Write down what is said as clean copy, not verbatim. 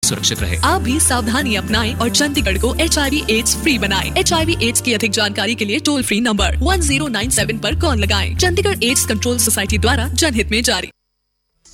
सुरक्षित रहे। आप भी सावधानी अपनाएं और चंडीगढ़ को HIV/AIDS फ्री बनाएं। HIV/AIDS की अधिक जानकारी के लिए टोल फ्री नंबर 1097 पर कॉल लगाएं। चंडीगढ़ एड्स कंट्रोल सोसाइटी द्वारा जनहित में जारी।